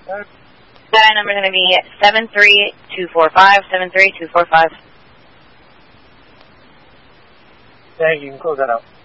That number is going to be 73245, 73245. Thank you. You can close that out.